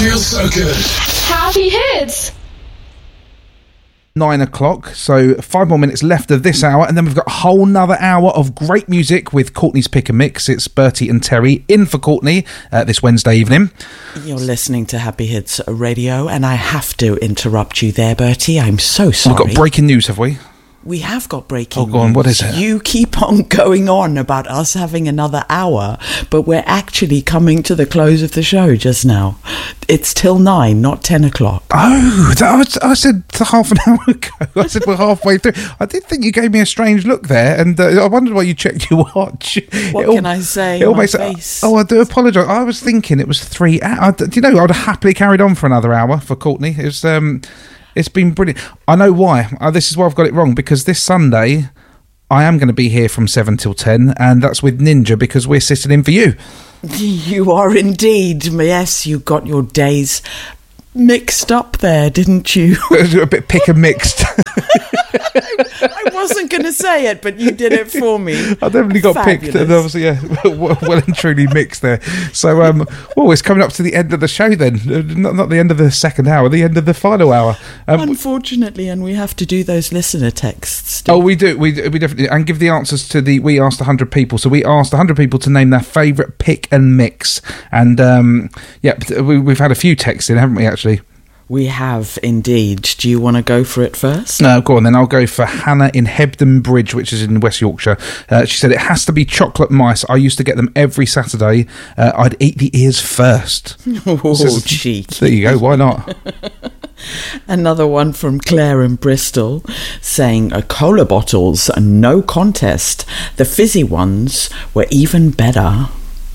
feels so good. Happy Hits! 9 o'clock, so 5 more minutes left of this hour, and then we've got a whole nother hour of great music with Courtney's Pick and Mix. It's Bertie and Terry in for Courtney this Wednesday evening. You're listening to Happy Hits Radio, and I have to interrupt you there, Bertie. I'm so sorry. We've got breaking news, have we? We have got breaking news. Oh, go on, what is it? You keep on going on about us having another hour, but we're actually coming to the close of the show just now. It's till 9, not 10 o'clock. Oh, I said half an hour ago. I said we're halfway through. I did think you gave me a strange look there, and I wondered why you checked your watch. What can I say? My face. Oh, I do apologise. I was thinking it was 3 hours. Do you know, I'd have happily carried on for another hour for Courtney. It's been brilliant. I know why. This is why I've got it wrong, because this Sunday I am going to be here from 7 till 10, and that's with Ninja, because we're sitting in for you. You are indeed. Yes, you got your days mixed up there, didn't you? A bit pick and mixed. I wasn't going to say it, but you did it for me. I definitely got picked, and obviously, yeah, well and truly mixed there. So, it's coming up to the end of the show then. Not the end of the second hour, the end of the final hour. Unfortunately, and we have to do those listener texts. Oh, we do. We definitely, and give the answers to we asked 100 people. So we asked 100 people to name their favourite pick and mix. And, we've had a few texts in, haven't we, actually? We have indeed. Do you want to go for it first? No, go on then. I'll go for Hannah in Hebden Bridge, which is in West Yorkshire. She said, it has to be chocolate mice. I used to get them every Saturday. I'd eat the ears first. Oh, cheeky. There you go. Why not? Another one from Claire in Bristol saying, cola bottles, no contest. The fizzy ones were even better.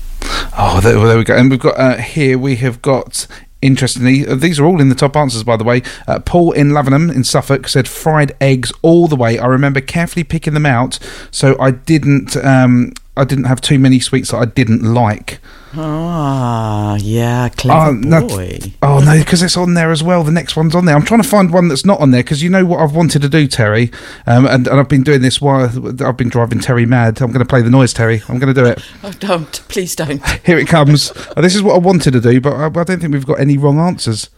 Oh, there we go. And we've got we have got... Interestingly, these are all in the top answers, by the way. Paul in Lavenham in Suffolk said fried eggs all the way. I remember carefully picking them out, so I didn't have too many sweets that I didn't like. Ah, yeah, clever boy. No, because it's on there as well. The next one's on there. I'm trying to find one that's not on there, because you know what I've wanted to do, Terry, and I've been doing this while I've been driving Terry mad. I'm going to play the noise, Terry. I'm going to do it. Oh, don't. Please don't. Here it comes. This is what I wanted to do, but I don't think we've got any wrong answers.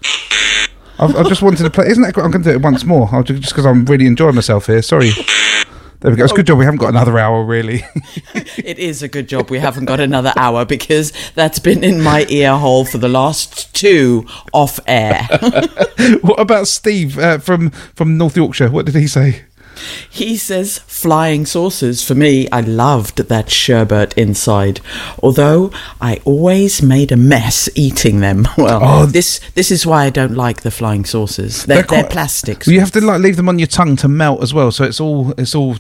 I just wanted to play. Isn't that great? I'm going to do it once more, just because I'm really enjoying myself here. Sorry. There we go. It's a good job we haven't got another hour, really. It is a good job we haven't got another hour, because that's been in my ear hole for the last 2 off air. What about Steve from North Yorkshire? What did he say? He says flying saucers. For me, I loved that sherbet inside, although I always made a mess eating them. Well, this is why I don't like the flying saucers. They're plastic. You have to leave them on your tongue to melt as well. So it's all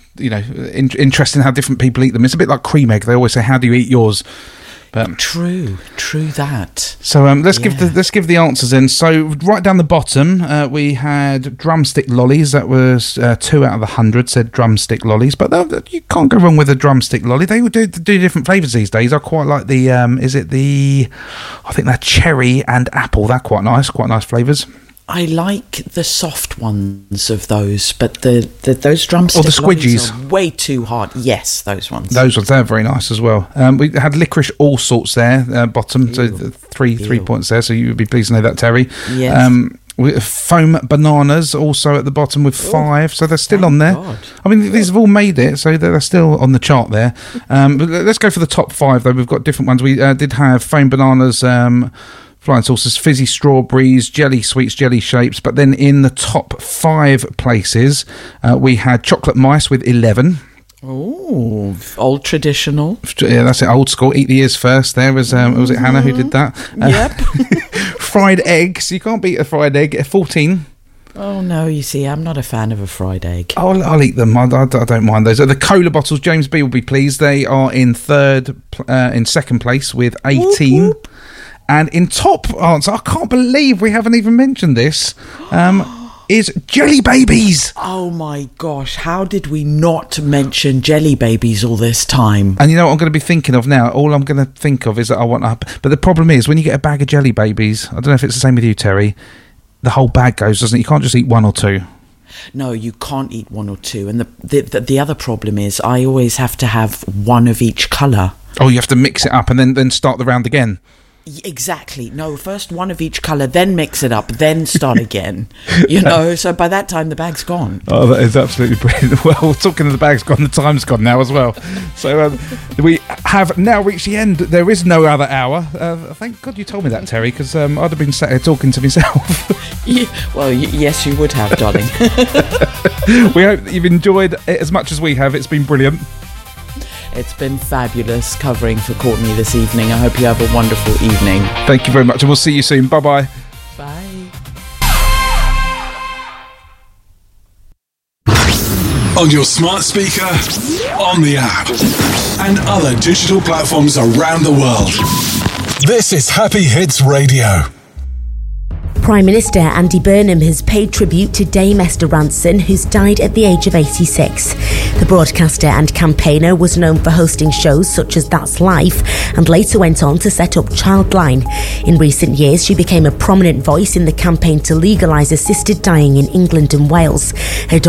interesting how different people eat them. It's a bit like cream egg. They always say, "How do you eat yours?" But true that. So let's give the answers in. So right down the bottom, we had drumstick lollies. That was 2 out of 100 said drumstick lollies. But you can't go wrong with a drumstick lolly. They would do different flavours these days. I quite like the I think they're cherry and apple. They're quite nice flavours. I like the soft ones of those, but those drumstick the squidgies are way too hard. Yes, those ones. They're very nice as well. We had licorice all sorts there, bottom. Ew. So 3 points there. So you would be pleased to know that, Terry. Yes. Foam bananas also at the bottom with 5, so they're still on there. God. I mean, these have all made it, so they're still on the chart there. But let's go for the top 5 though. We've got different ones. We did have foam bananas, flying saucers, fizzy strawberries, jelly sweets, jelly shapes. But then in the top 5 places, we had chocolate mice with 11. Oh, old traditional. Yeah, that's it, old school. Eat the ears first. There was it Hannah who did that? Yep. Fried eggs. You can't beat a fried egg at 14. Oh no, you see, I'm not a fan of a fried egg. I'll eat them. I don't mind those. The cola bottles, James B will be pleased. They are in second place with 18. Whoop, whoop. And in top answer, I can't believe we haven't even mentioned this, is Jelly Babies. Oh my gosh, how did we not mention Jelly Babies all this time? And you know what I'm going to be thinking of now? All I'm going to think of is that I want to... But the problem is, when you get a bag of Jelly Babies, I don't know if it's the same with you, Terry, the whole bag goes, doesn't it? You can't just eat 1 or 2. No, you can't eat 1 or 2. And the other problem is I always have to have 1 of each colour. Oh, you have to mix it up and then start the round again. Exactly. No, first one of each colour, then mix it up, then start again. So by that time the bag's gone. Oh, that is absolutely brilliant. Well, talking of the bag's gone, the time's gone now as well. So we have now reached the end. There is no other hour. Thank God you told me that, Terry, because I'd have been sat here talking to myself. Yes, you would have, darling. We hope that you've enjoyed it as much as we have. It's been brilliant. It's been fabulous covering for Courtney this evening. I hope you have a wonderful evening. Thank you very much, and we'll see you soon. Bye-bye. Bye. On your smart speaker, on the app, and other digital platforms around the world. This is Happy Hits Radio. Prime Minister Andy Burnham has paid tribute to Dame Esther Rantzen, who's died at the age of 86. The broadcaster and campaigner was known for hosting shows such as That's Life and later went on to set up Childline. In recent years, she became a prominent voice in the campaign to legalise assisted dying in England and Wales. Her